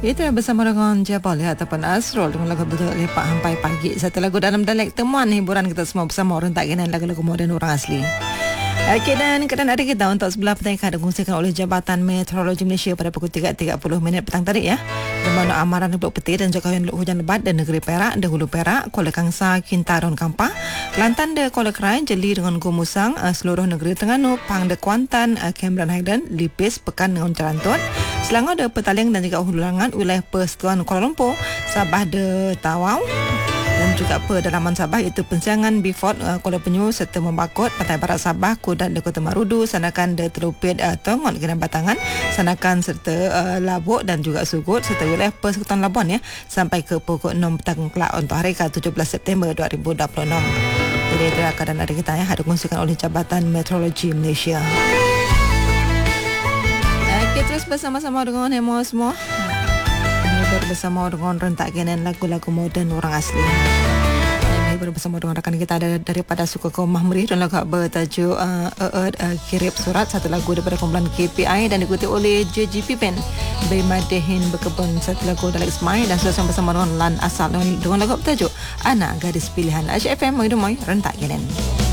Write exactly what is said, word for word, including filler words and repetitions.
Kita bersama dengan Jabal ya, ataupun Asrul dengan lagu betul lepak sampai pagi. Satu lagu dalam dialek temuan hiburan kita semua bersama orang tak kenal lagu-lagu moden orang asli. Okey, dan keadaan hari kita untuk sebelah petang akan dikongsikan oleh Jabatan Meteorologi Malaysia pada pukul tiga tiga puluh minit petang tadi ya. Di mana amaran untuk petir dan juga hujan lebat di negeri Perak, Dahulu Perak, Kuala Kangsar, Kintaron, Kampar, Kelantan de Kuala Krai, Jeli dengan Gumusang, seluruh negeri Terengganu, Pang de Kuantan, Cameron Highland, Lipis, Pekan dengan Cerantut, Selangor de Petaling dan juga Hulu Langat, wilayah Persekutuan Kuala Lumpur, Sabah de Tawau dan juga pedalaman Sabah iaitu Pensiangan, Beaufort, uh, Kuala Penyu serta Membakut, Pantai Barat Sabah, Kudat de Kota Marudu, Sandakan de Telupit, uh, Tongon, Kena Batangan, Sandakan serta uh, Labuk dan juga Sugut serta wilayah Persekutuan Labuan ya sampai ke pukul enam petang kelak untuk hari ke tujuh belas September dua ribu dua puluh enam. Jadi itulah keadaan hari kita ya, dikongsikan oleh Jabatan Meteorologi Malaysia. Okey, terus bersama-sama dengan Hemo semua. Bersama dengan rentak genan lagu-lagu moden orang asli. Ini bersama dengan rakan kita ada daripada Suku Kaum Mahmeri dan lagu bertajuk uh, uh, uh, Kirip Surat, satu lagu daripada kumpulan K P I dan diikuti oleh J G P Pen Bemadehin Berkebun, satu lagu dari Ismail dan selesai bersama dengan Lan Asal dengan lagu bertajuk Anak Gadis Pilihan. H F M Moy Dumoy rentak genan.